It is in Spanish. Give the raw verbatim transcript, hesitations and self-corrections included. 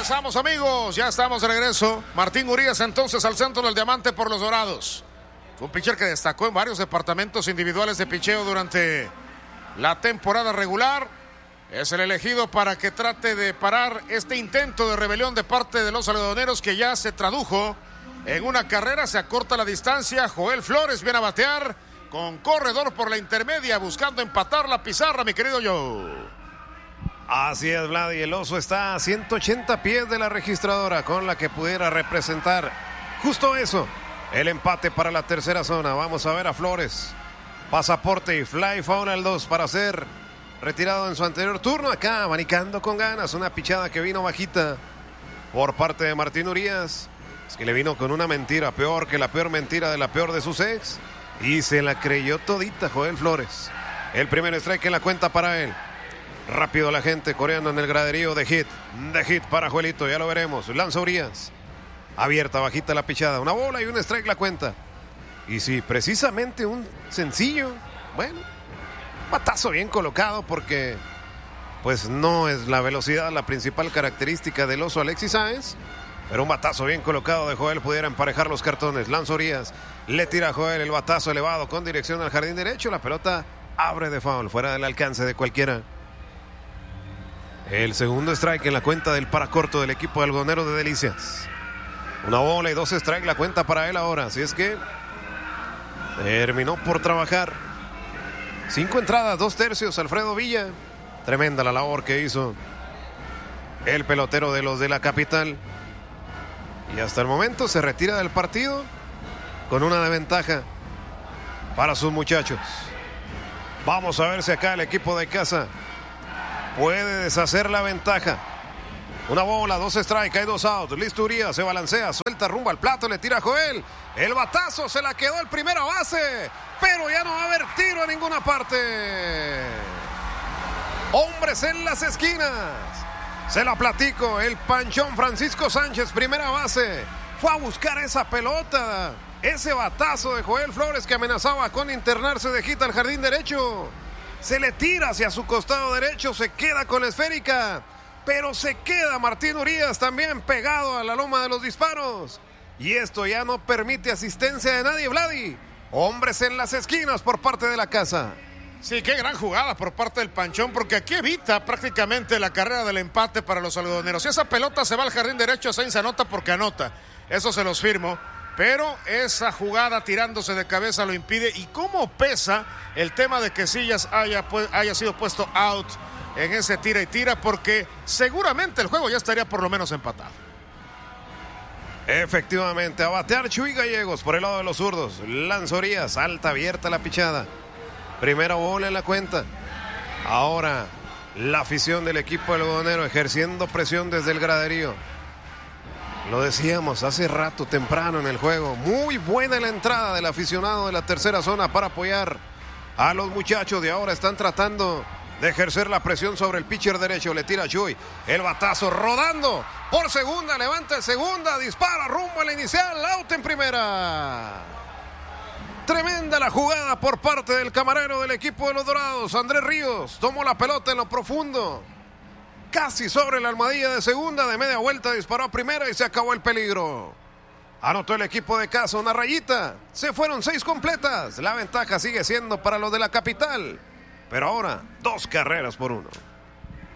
regresamos, amigos. Ya estamos de regreso. Martín Urias entonces al centro del diamante por los Dorados. Fue un pitcher que destacó en varios departamentos individuales de picheo durante la temporada regular. Es el elegido para que trate de parar este intento de rebelión de parte de los algodoneros que ya se tradujo en una carrera. Se acorta la distancia. Joel Flores viene a batear con corredor por la intermedia buscando empatar la pizarra, mi querido Joe. Así es, Vlad, y el oso está a ciento ochenta pies de la registradora con la que pudiera representar justo eso, el empate para la tercera zona. Vamos a ver a Flores. Pasaporte y fly foul al dos para ser retirado en su anterior turno. Acá abanicando con ganas, una pichada que vino bajita por parte de Martín Urias. Es que le vino con una mentira, peor que la peor mentira de la peor de sus ex, y se la creyó todita Joel Flores. El primer strike en la cuenta para él. Rápido la gente coreando en el graderío de hit. De hit para Joelito, ya lo veremos. Lanza Urias. Abierta, bajita la pichada. Una bola y un strike la cuenta. Y sí, precisamente un sencillo. Bueno, batazo bien colocado porque pues no es la velocidad la principal característica del oso Alexis Sáenz. Pero un batazo bien colocado de Joel pudiera emparejar los cartones. Lanza Urias. Le tira a Joel el batazo elevado con dirección al jardín derecho. La pelota abre de foul, fuera del alcance de cualquiera. El segundo strike en la cuenta del paracorto del equipo algodonero de Delicias. Una bola y dos strikes la cuenta para él ahora. Así es que terminó por trabajar. Cinco entradas, dos tercios, Alfredo Villa. Tremenda la labor que hizo el pelotero de los de la capital. Y hasta el momento se retira del partido con una desventaja para sus muchachos. Vamos a ver si acá el equipo de casa puede deshacer la ventaja. Una bola, dos strikes, hay dos outs. Listo Urias, se balancea, suelta rumbo al plato, le tira a Joel. El batazo se la quedó el primera base, pero ya no va a haber tiro en ninguna parte. Hombres en las esquinas. Se la platico, el panchón Francisco Sánchez, primera base. Fue a buscar esa pelota. Ese batazo de Joel Flores que amenazaba con internarse de hit al jardín derecho. Se le tira hacia su costado derecho, se queda con la esférica, pero se queda Martín Urias también pegado a la loma de los disparos. Y esto ya no permite asistencia de nadie, Vladi. Hombres en las esquinas por parte de la casa. Sí, qué gran jugada por parte del panchón, porque aquí evita prácticamente la carrera del empate para los algodoneros. Si esa pelota se va al jardín derecho, Sáenz anota porque anota. Eso se los firmo. Pero esa jugada tirándose de cabeza lo impide. Y cómo pesa el tema de que Sillas haya, haya sido puesto out en ese tira y tira, porque seguramente el juego ya estaría por lo menos empatado. Efectivamente, a batear Chuy Gallegos por el lado de los zurdos. Lanza Urias, alta, abierta la pichada. Primera bola en la cuenta. Ahora la afición del equipo algodonero ejerciendo presión desde el graderío. Lo decíamos hace rato, temprano en el juego. Muy buena la entrada del aficionado de la tercera zona para apoyar a los muchachos. De ahora están tratando de ejercer la presión sobre el pitcher derecho. Le tira a Chuy. El batazo rodando por segunda. Levanta el segunda. Dispara rumbo a la inicial. Out en primera. Tremenda la jugada por parte del camarero del equipo de los Dorados. Andrés Ríos tomó la pelota en lo profundo. Casi sobre la almohadilla de segunda, de media vuelta disparó a primera y se acabó el peligro. Anotó el equipo de casa una rayita. Se fueron seis completas. La ventaja sigue siendo para los de la capital. Pero ahora, dos carreras por uno.